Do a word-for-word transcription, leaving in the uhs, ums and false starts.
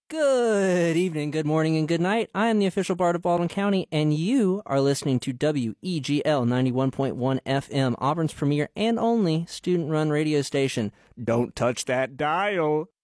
Good evening, good morning, and good night. I am the official Bard of Baldwin County, and you are listening to W E G L ninety-one point one F M, Auburn's premier and only student-run radio station. Don't touch that dial.